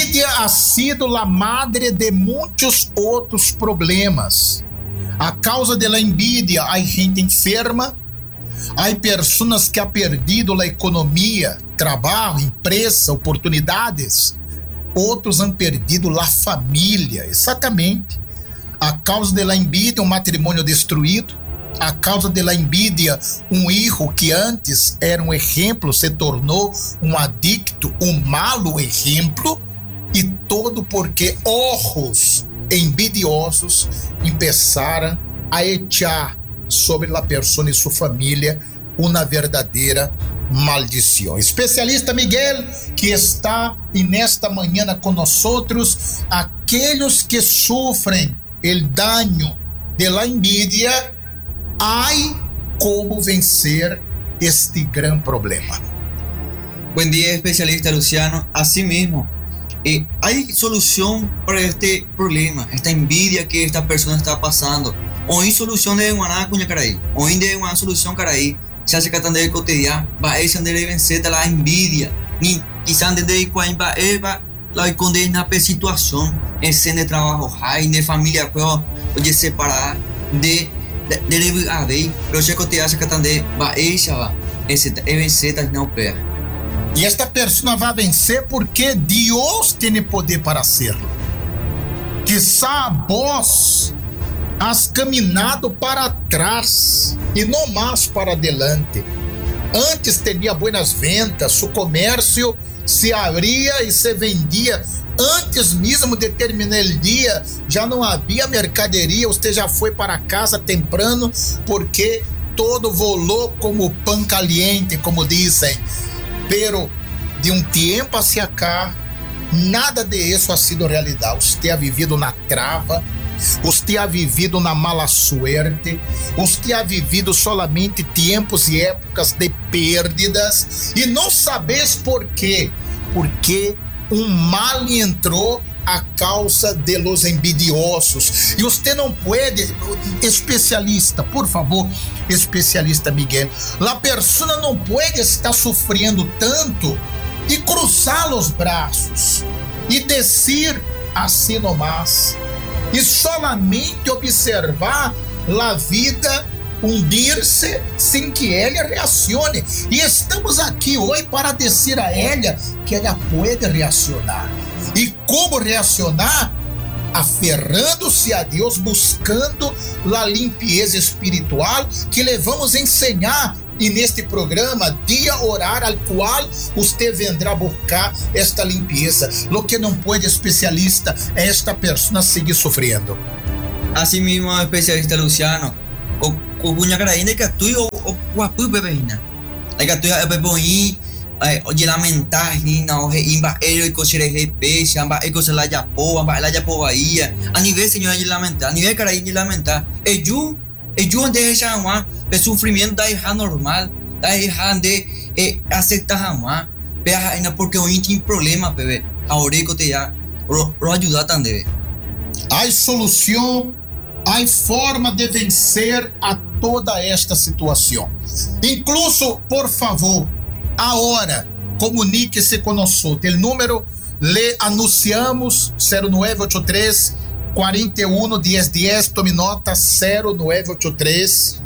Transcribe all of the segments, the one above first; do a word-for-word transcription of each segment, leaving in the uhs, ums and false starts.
envidia ha sido la madre de muitos outros problemas. A causa da envidia, há gente enferma, há pessoas que han perdido a economia, trabalho, empresa, oportunidades. Outros han perdido a família, exatamente. A causa da envidia, um matrimônio destruído. A causa da envidia, um hijo que antes era um exemplo se tornou um adicto, um malo exemplo, e todo porque ojos envidiosos começaram a echar sobre a pessoa e sua família uma verdadeira maldição. Especialista Miguel, que está e nesta manhã conosco, aqueles que sofrem o dano da envidia, há como vencer este grande problema. Buen día, especialista Luciano. Así mismo, eh, hay solución para este problema, esta envidia que esta persona está pasando. Hoy solución de Guaná Cuña Caraí. Hoy de una solución Caraí. Se hace que de cotidiano, va a ser de vencer la envidia. Ni quizás de cuál va a la condena por situación, ese de trabajo, hay de familia, oye, separar de de a ver, pero se cotidiano se que de va a ella esse é vencer das não pé. E esta pessoa vai vencer porque Deus tem poder para hacerlo. Quizá vós has caminhado para trás e não mais para adelante. Antes tinha boas vendas, o comércio se abria e se vendia. Antes mesmo de terminar o dia, já não havia mercadoria, você já foi para casa temprano, porque todo volou como pão caliente, como dizem. Pero de um tempo hacia cá, nada de isso ha sido realidade. Você ha vivido na trava, você ha vivido na mala suerte, você ha vivido solamente tempos e épocas de perdas, e não sabes por quê. Porque um mal entrou a causa de los envidiosos. E você não pode, especialista, por favor, especialista Miguel, a pessoa não pode estar sofrendo tanto e cruzar os braços e descer assim nomás e solamente observar a vida hundir-se sem que ela reacione. E estamos aqui hoje para dizer a ela que ela pode reacionar. E como reacionar? Aferrando-se a Deus, buscando a limpeza espiritual que lhe vamos ensinar. E neste programa, dia orar, al qual você vendrá buscar esta limpeza. Lo que não pode, especialista, é esta pessoa seguir sofrendo. Assim mesmo, especialista Luciano, o punya caraína que tu o o apu bebina, aí que tu é beboi, de lamentar, não é imba ele e coisas repete, amba e coisas lá já po, amba lá já po Bahia, a nível senhor de lamentar, a nível caraína de lamentar, e ju e ju onde deixa uma o sofrimento da erra normal, da erra de aceitar uma, ainda porque o íntimo problema, bebê, a oreco te já o ajudar também. Há solução. Há forma de vencer a toda esta situação. Incluso, por favor, agora, comunique-se conosco. O número le anunciamos zero nove oito três, quarenta e um, dez dez. Tome nota, zero nove oito três,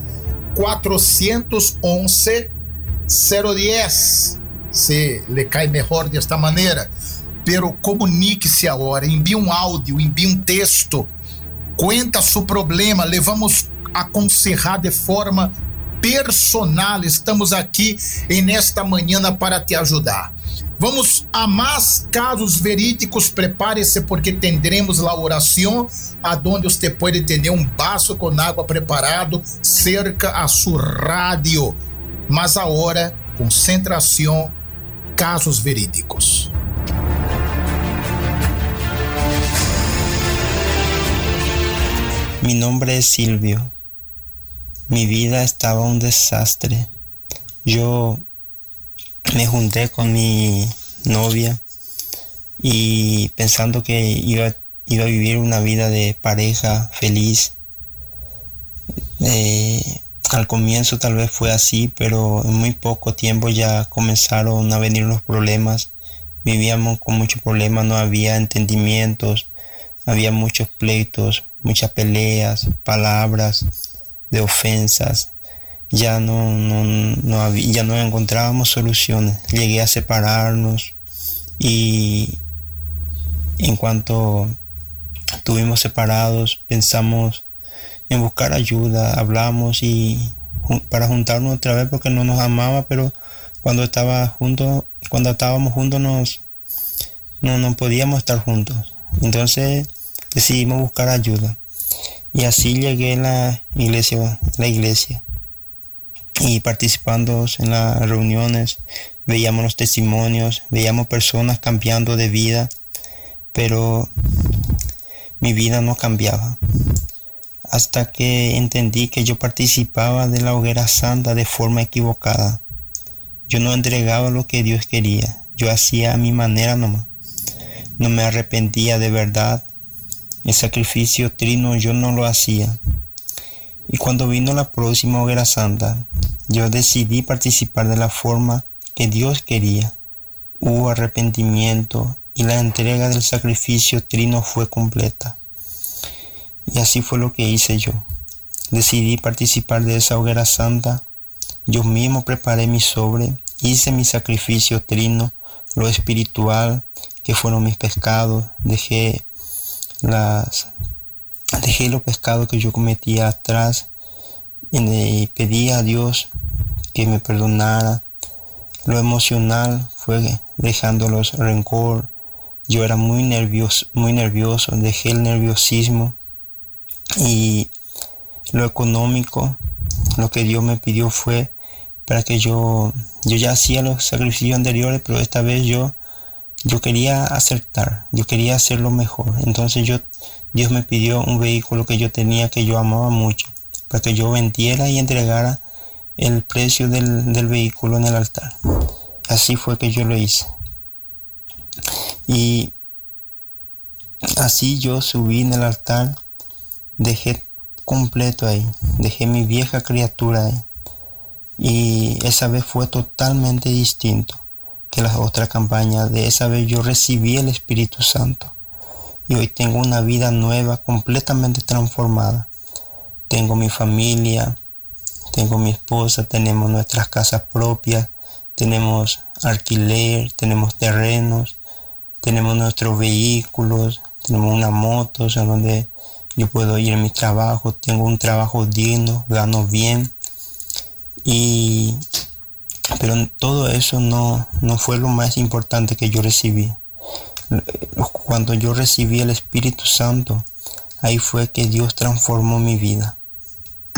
quatrocentos e onze, zero dez. Se lhe cai melhor desta maneira. Pero comunique-se agora. Envie um áudio, envie um texto. Conta seu problema, levamos a aconselhar de forma personal. Estamos aqui em nesta manhã para te ajudar. Vamos a mais casos verídicos. Prepare-se porque teremos a oração, aonde você pode ter um vaso com água preparado cerca a sua rádio. Mas agora, concentração, casos verídicos. Mi nombre es Silvio. Mi vida estaba un desastre. Yo me junté con mi novia y pensando que iba, iba a vivir una vida de pareja feliz. Eh, al comienzo tal vez fue así, pero en muy poco tiempo ya comenzaron a venir los problemas vivíamos con muchos problemas, no había entendimientos, había muchos pleitos, muchas peleas, palabras de ofensas. Ya no, no, no había, ya no encontrábamos soluciones. Llegué a separarnos y en cuanto estuvimos separados pensamos en buscar ayuda, hablamos y para juntarnos otra vez porque no nos amaba, pero cuando estaba juntos, cuando estábamos juntos nos no, no podíamos estar juntos. Entonces decidimos buscar ayuda y así llegué a la iglesia, la iglesia y participando en las reuniones veíamos los testimonios, veíamos personas cambiando de vida, pero mi vida no cambiaba. Hasta que entendí que yo participaba de la hoguera santa de forma equivocada. Yo no entregaba lo que Dios quería. Yo hacía a mi manera nomás. No me arrepentía de verdad. El sacrificio trino yo no lo hacía. Y cuando vino la próxima hoguera santa, yo decidí participar de la forma que Dios quería. Hubo arrepentimiento y la entrega del sacrificio trino fue completa. Y así fue lo que hice yo. Decidí participar de esa hoguera santa. Yo mismo preparé mi sobre, hice mi sacrificio trino, lo espiritual, que fueron mis pecados. Dejé las, dejé los pecados que yo cometía atrás y pedí a Dios que me perdonara. Lo emocional fue dejando los rencor. Yo era muy nervioso, muy nervioso, dejé el nerviosismo. Y lo económico, lo que Dios me pidió fue para que yo, yo ya hacía los sacrificios anteriores, pero esta vez yo, yo quería acertar, yo quería hacerlo mejor. Entonces yo, Dios me pidió un vehículo que yo tenía, que yo amaba mucho, para que yo vendiera y entregara el precio del, del vehículo en el altar. Así fue que yo lo hice. Y así yo subí en el altar. Dejé completo ahí, dejé mi vieja criatura ahí. Y esa vez fue totalmente distinto que las otras campañas. De esa vez yo recibí el Espíritu Santo. Y hoy tengo una vida nueva, completamente transformada. Tengo mi familia, tengo mi esposa, tenemos nuestras casas propias, tenemos alquiler, tenemos terrenos, tenemos nuestros vehículos, tenemos una moto, o sea, donde yo puedo ir a mi trabajo, tengo un trabajo digno, gano bien. Y pero todo eso no, no fue lo más importante que yo recibí. Cuando yo recibí el Espíritu Santo, ahí fue que Dios transformó mi vida.